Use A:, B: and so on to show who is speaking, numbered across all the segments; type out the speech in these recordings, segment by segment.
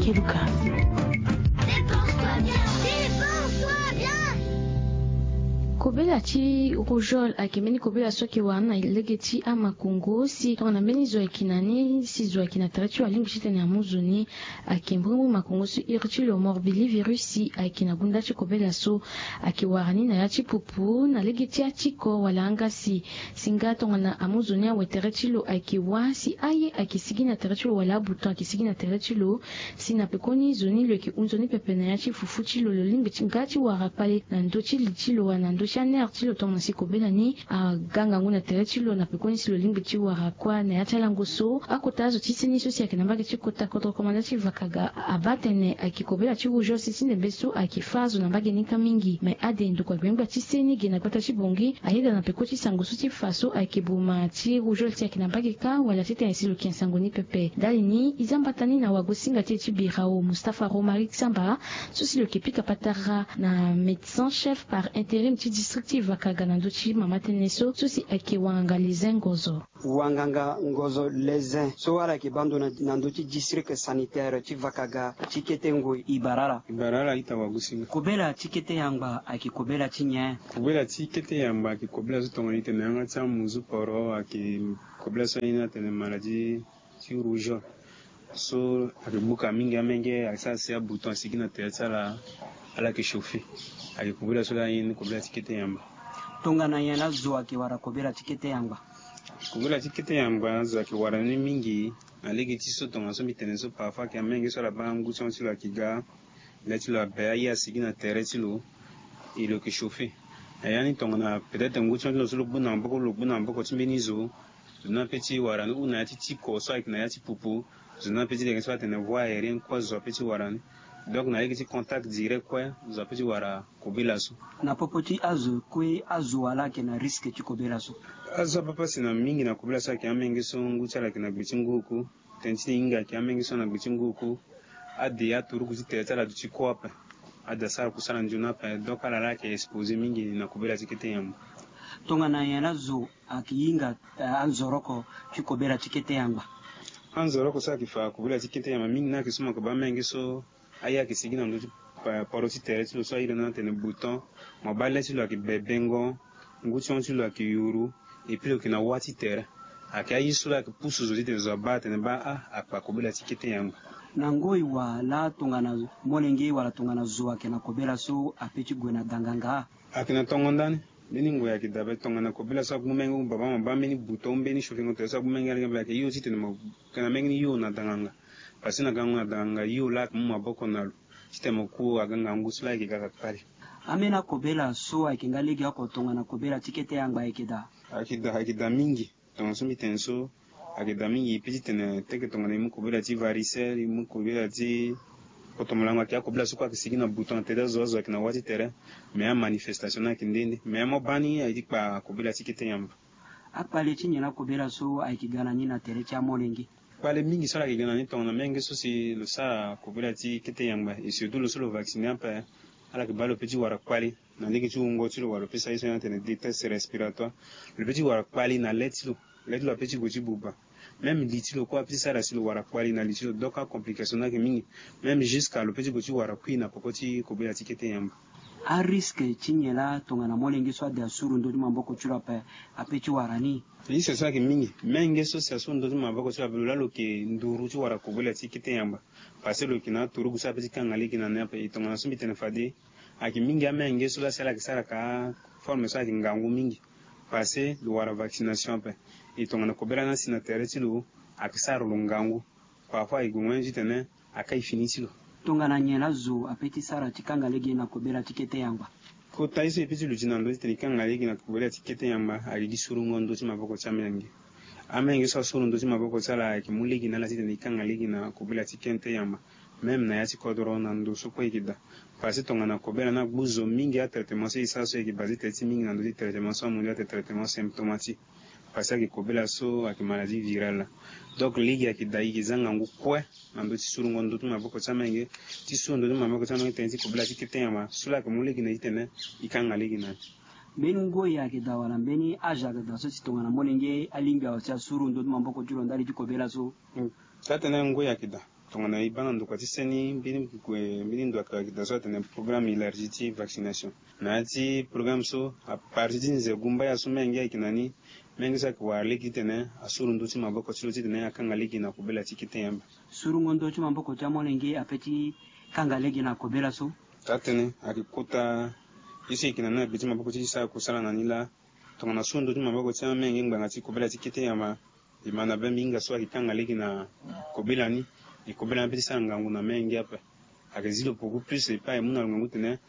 A: Kiluka. Kobela chi rujol akimeni kobela soki wana legeti ama Kongo si tona meni zo ekinani si zo ekina trechu alingi chitene amuzuni akimbrungu makongo si irchi lo morbili virusi akina bunda chi kobela so akiwarani na yachi pupu na legeti achiko walanga si singa tona amuzuni aweterechi lo akiwa si aye akisigina trechu wala buton akisigina trechu lo sina pekoni zoni lo ki unzoni pepena yachi fufuchi lo lingi chingachi warakpale na ndochi lichilo wana ndochi aner chilo tona si kobela ni ganga nguna tere chilo na pekoni si lo lingi chi warakwa na yachala ngoso akotazo chisini so si akinambaki chikota kotro komanda chi vakaga abatene akikobela chi ujo sisine beso akifazo na mbage nika mingi me ade ndukwa bengba chiseni gena kwata chibongi ayeda na peko chisangoso chi faso akibuma chi ujo ti akinambaki ka wala tete isi lo kiensangoni pepe dali ni izambatani na wagosinga ti chibirao Mustafa Romari Tsamba so si lo kipika patara na médecin chef par intérim ti district vakaga na ndochi mama teneso so si akiwanga lezen ngozo
B: wanganga ngozo lezen so wala kibando na ndochi district sanitaire ti vakaga chiketengo ibarara
C: ita wagusinga
B: kobela chikete yangba akikobela chinya
C: kobela chikete yangba akikobela so tongoni tene yanga tsa muzu poro akikobela so ina tene maladie ti rougeole so akibuka mingi amenge asasi ya bouton sikina te tsala ala ke chauffer akikobela so la yin kobela chikete yamba
B: tongana yana zo akiwara kobela chikete yangba
C: kobela chikete yamba zo akiwara ni mingi alege ti so tonga so mitene so parfois ki amenge so la bangu so la kiga la ti lo abea ya sikina tere ti lo ilo ke chauffer ayani tongana peut-être ngucho lo so lo buna mboko ti mbeni zo na petit wara no una ti ko so akina ya ti pupu na petit de so atene voie aérienne quoi zo petit wara donc na yeki contact direct quoi zo petit wara kobela so
B: na popoti azo kwe azo wala ke na risque ti kobela so
C: azo papa sina mingi na kobela so ki amenge so nguchala ke na gbitinguku tenti inga ki amenge so na gbitinguku ade ya turuku ti te tsala ti kopa ada sara kusala njuna pa donc ala la ke exposé mingi na kobela tikete yamba
B: tongana yana zo akiyinga anzoroko ti kobela tikete yamba
C: anzoroko sa kifa kobela tikete yamba mingi na kisuma ko ba menge so aya kisigina ndo paro ti tere ti lo so ayira na tene bouton mobile ti lo aki bebengo ngution ti lo aki yuru et puis lo ki na wati tere aki ayi so la ki pusu zo ti tene zo ba tene ba akpa kobela tikete yamba
B: na ngoi wa la tongana molenge wala tongana zo akena kobela so apeti gwena danganga
C: akina tongondani beni ngo ya kidabe tongana kobela so akumengo baba maba beni bouton beni shofingo te so akumengo ya ke yo ti tene mo kana mengi yo na danganga pasina ganga danganga yo la mu maboko nalo sistema ku aganga ngusula ikikaka kali
B: amena kobela so akinga legi akotonga na kobela tikete yangba
C: akida mingi tonga so mitenso akida mingi piti tene teke tonga ne mu kobela ti varicelle mu kobela ti kotomolanga ki akobela so kwa kisigi na bouton te da zozo akina wati tere me a manifestation na kindende me mo bani aiti pa kobela tikete yamba
B: akpale ti nyela kobela so aikigana ni na tere ti amolengi
C: pale mingi sala kigana ni tonga na menge so si lo sa kobela ti kete yamba et surtout lo so lo vacciner pa ala ke balo petit wara kwali na ndiki ti ungo ti lo wara pesa iso na tene test respiratoire le petit wara kwali na letilo petit goti buba même litilo ko petit sala si lo wara kwali na litilo doka complication na ke mingi même jusqu'à le petit goti wara kwi na pokoti kobela ti kete yamba
B: a risque ti nyela tonga na molengi so ade asuru ndo ti maboko ti lo pa apeti wara ni
C: yi se sa ke mingi menge so se asuru ndo ti maboko ti lo lo la lo ke nduru ti wara kobela ti kete yamba parce lo ki na turu gusa petit kangale ki na ne pa tonga na so mitene fade aki mingi amenge so la sala ki sala ka forme so aki ngangu mingi parce lo wara vaccination pa tonga na kobela na sina tere ti lo aki sara lo ngangu parfois igungwen ti tene akai fini ti lo
B: tonga na nyela zo apeti sara ti kangale gi na kobela tikete yangba
C: ko taisi piti lujina ndo ti kangale gi na kobela tikete yamba ali di suru ngondo ti maboko ti amenge so suru ndo ti maboko ti ala ki mulegi na la ti tene kangale gi na kobela tikete yamba même na yati kodoro na ndo so ko ikida parce tonga na kobela na buzo mingi a traitement so isa so ki base te ti mingi na ndo ti traitement so mundia te traitement symptomatique parce que kobela so aki maladie virale donc ligi aki dai ki zanga ngu kwe na ndo ti suru ngondo ti maboko ti amenge ti suru ndo ti maboko ti amenge tene ti kobela tikete yamba so la ki mulegi na ti tene ikanga legi na
B: mbeni ngoi yake da wala mbeni aja da so ti tonga na molenge alinga wa ti asuru ndo ti maboko ti lo ndali ti kobela so
C: tatene ngoi yake da tongana ibana ndo kwati seni bini ndo akakitaso tene programme élargi vaccination na ati programme so a partir de gumba ya so mengi ikinani mengi sa kwa leki tene asuru ndo ti maboko tilo ti tene akanga leki na kubela tikete yamba
B: suru ngondo ti maboko ti amolengi apeti kanga leki na kubela so
C: tatene akikuta isi ikinani abiti maboko ti sa kusala na nila tongana suru ndo ti maboko ti mengi ngbanga ti kubela tikete yamba imana be minga so akikanga leki na kubela ni ikobela na petisa ngangu na mengi apa akazilo beaucoup plus et pas muna ngangu tene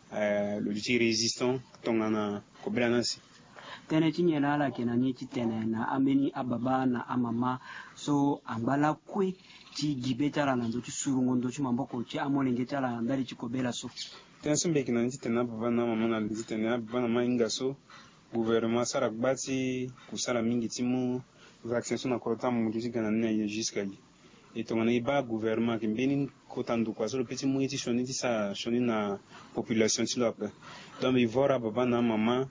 C: le duty résistant tongana kobela nasi
B: tene chinyela ala kenani chitene na ameni ababa na amama so ambala kwe chi gibetala na ndo chisurungo ndo chimamboko chi amolenge tala ndali chikobela so
C: tene sombe kenani chitene ababa na mama na chitene ababa na mainga so gouvernement sara gbati kusala mingi timu vaccination na kota mu duty kana na jusqu'à et tongana iba gouvernement ki mbeni kotandu kwa so le petit moiti shoni ti sa shoni na population ti lo après donc ivora baba na mama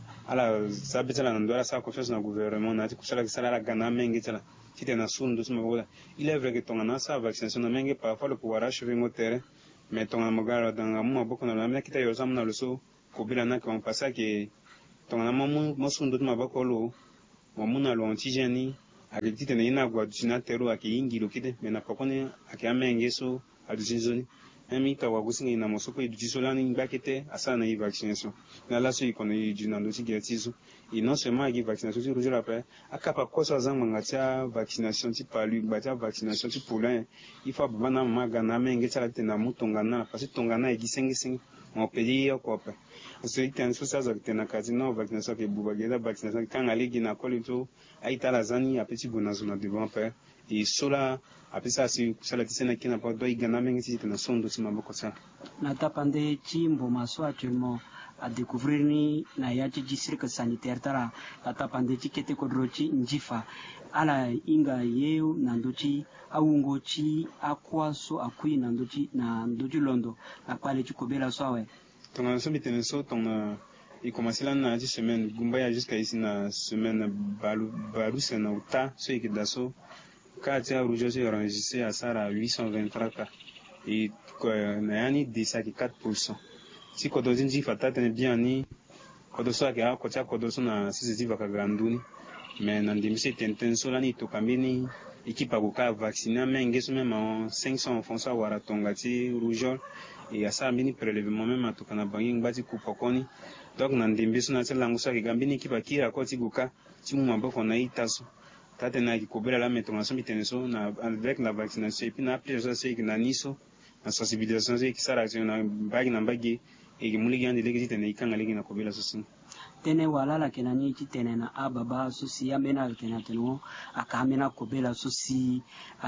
C: ala sabitala na ndora sa confiance na gouvernement na ti kusala kisala la gana mengi tala ti tena sundu ti mabola il est vrai que tongana sa vaccination na mengi parfois le pouvoir achever ngo terrain mais tongana magara danga mu maboko na la kita yo zamna lo so ko bila na ka on passa que tongana mo sundu ti maboko lo mo muna lo antigène akiti tene ina gwa dusina tero akiingi lokide mena pakone akiamenge so adusizoni emi tawa gusinga ina mosoko idujisolani ngakete asa na vaccination na la so ikono ijinando tigetizo et non seulement qui vaccination ti rujula après akapa koso zanga ngatia vaccination ti palu ngatia vaccination ti poulain il faut bana maga na menge tala tena mutongana parce que tongana egisengising on paye ko après so iten so sa tena kazino vaccination ke bubagela vaccination kanga legi na kolito aitala zani apeti bonazona devant père et sola apesa si kusala tisena kina pa do igana mengi ti tena sondo ti maboko sa
B: na tapande chi mboma so actuellement à découvrir ni na ya ci district sanitaire tara la tapande ci kete kodrochi njifa ala inga yeu na ndochi awungo ci akwa so akui na ndochi londo la pale ci kobela so awe
C: tonga so bitene so tonga il commence là na 10 semaines gumba ya jusqu'à ici na semaine balu sena uta so ikidaso ka ti rouge so enregistré à sara 823 cas et na yani desaki 4%. Si kodozi njifa tatene bien ni kodoso ake akocha kodoso na sisi vakaganduni mais na ndimisi tenten sola ni tokambini équipe akoka vacciner menge so même 500 enfants so awara tonga ti rougeole et asa mbini prélèvement même atokana bangi ngbati kupokoni donc na ndimbi so na ti langu so ake gambini équipe akira ko ti goka ti mu maboko na itaso tatene akikobela la metonga so mbitene so na avec la vaccination et puis na appelé so se na niso na sensibilisation se kisara na mbagi e muligi andi legi tene ikanga legi na kobela sosin
B: tene walala kenani ti tene na ababa sosi amena tene teno akamena kobela sosi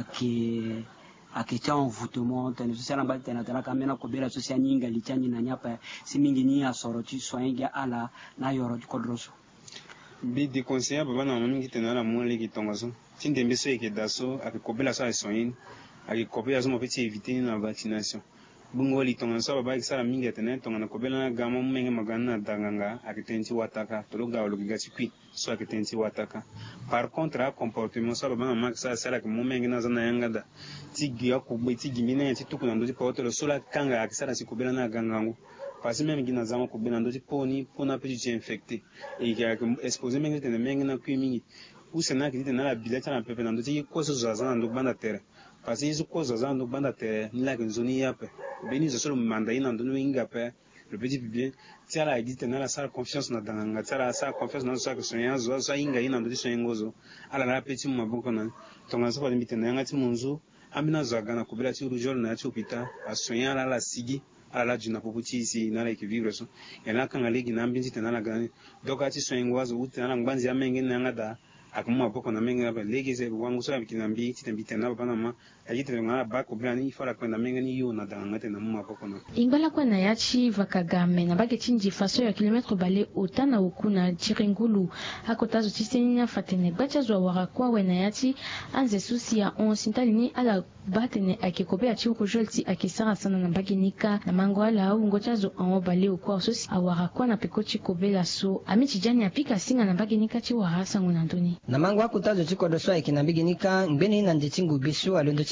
B: ake cha envoûtement tene sosi na ba tene akamena kobela sosi anyinga lichani na nyapa simingi ni asoro ti soinga ala na yoro ti kodroso
C: bi de conseiller baba na mingi tene na mo legi tongaso tinde mbeso eke daso ake kobela so soin ake kobela so mo petit éviter na vaccination bungo li tonga so baba ikisala mingi tene tonga na kobela na gama menge magana danganga akitenzi wataka tologa ologati kwi so akitenzi wataka par contre a comportement so baba mama ikisala sala ke menge na zana yangada tigi akubwe tigi mine ti tukuna ndo ti potelo sola kanga akisala si kobela na gangangu parce même gina zama kobela ndo ti pona petit infecté et qui a exposé menge tene menge na kwi mingi usena kiti tene la bileta na pepe ndo ti koso zazana ndo banda terre parce que koso zazana ndo banda terre ni la nzoni yape beni zo solo mandaina ndo inga pe le petit bébé tiala existe na la sala confiance na danga tiala sala confiance na so que sonya zo inga ina ndo songozo ala la petit maboko na tonga so pa limite na ngati munzu amina zo gana kubela ti rujol na ti hôpital a sonya la sigi ala la juna poputi si na la vivre so et na kanga legi na mbinzi tena la gani donc ati songozo uti na ngbanzi ya mengi na ngada akuma boko na mengi na legi ze wangu so bikinambi titembite na bana ma ayite ngana ba ko blani ifara kwenda mengi ni yo na danga tena mu boko na
A: ingala kwa na yachi vakagame na bage chinji faso ya kilometre bale otana ukuna chiringulu hakotazo tisenya fatene bacha zwa wara kwa wena yachi anze susi ya on sintalini ala batene akikobe ya chiku jolti akisara sana na bage nika na mango ala au ngochazo an bale ukwa susi awara kwa na pekochi kobela so amichi jani apika singa na bage nika chi wara sangu na ndoni
D: na mango akutazo chiko doswa ikinambigi nika ngbeni na ndichingu bisu alondo chi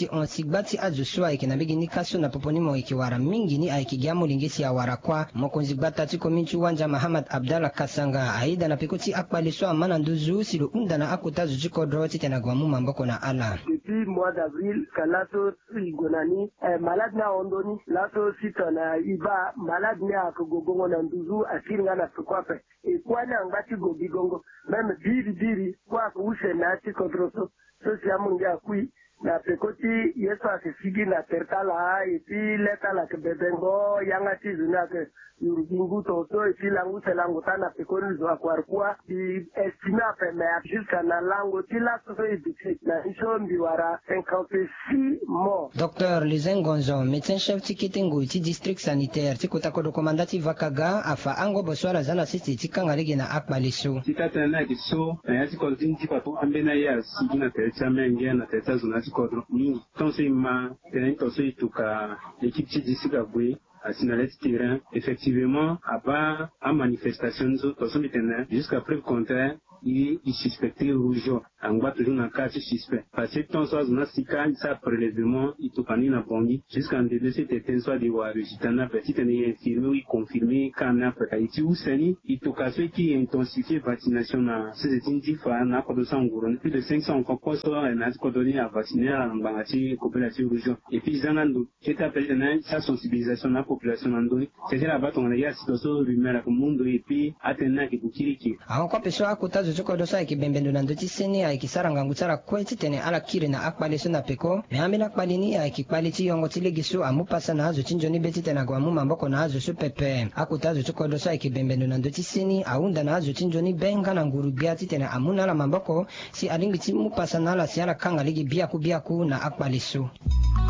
D: ti on sigbati azusua ikinabigi ni kaso na poponimo ikiwara mingi ni aikigiamu lingisi ya warakwa mokonzi gbata ti kominchu wanja Mahamad Abdallah Kasanga aida na pikoti akpaliswa mana nduzu silo unda na akuta zuji kodro ti tena gwamu mamboko na ala.
E: Depuis mois d'avril kalato igonani malade na ondoni lato sita na iba malade na akugogongo na nduzu akiringa na tukwape e kwana ngati gobigongo meme biri kwa kuushe na ti kodroso so siamungia kui na pekoti yeso akifigi na tertala epi leta la kebebengo yanga tizuna ke yurgingu toto epi langu selangu tana pekoni zo akwarkua di estima peme jusqu'à na lango tila so edite na isho mbiwara 56 morts.
D: Dr Lizengonzo, médecin chef tiketengu ti district sanitaire ti kotakodo komandati Vakaga afa ango boswala zana sisi ti kangaligi na akbalisu.
C: Titatana kiso na yati kodin ti papo ambena ya sigina tercha menge na tercha zona kodro mingi tonse ma tenen toso ituka l'équipe ti disika bwe asinalet terrain effectivement aba a manifestation zo toso mitena jusqu'à preuve contraire il suspecté rouge en bas toujours na cas suspect parce que ton soit na sika ça prélèvement il to pani na bongi jusqu'en deux c'était soit de voir résultat petit est infirmé ou confirmé quand après Haïti ou seni il to cas qui intensifier vaccination na c'est une fois na ko sang ngoro plus de 500 encore soit na ko donner à vacciner à bangati population rouge et puis zanando qui t'appelle na sa sensibilisation na population ndoni c'est là bas on ya situation rumeur au monde et puis atena ki bukiriki
D: encore pessoa akuta zuko dosa ikibembendo na ndoti seni ikisaranga ngutsara kweti tene ala kiri na akpaliso na peko meambi na akpalini ikipaliti yongo tilegisu amupasa na hazo chinjoni beti tena kwa muma mboko na hazo supepe akuta zuko dosa ikibembendo na ndoti seni aunda na hazo chinjoni benga na nguru biati tena amuna la mamboko si alingiti mupasa na ala siara kanga ligi biaku na akpaliso.